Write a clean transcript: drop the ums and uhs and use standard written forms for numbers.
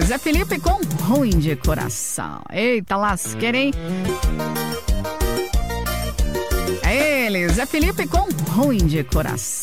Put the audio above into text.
Zé Felipe com Ruim de Coração. Eita lasqueira, hein? É ele, Zé Felipe com Ruim de Coração.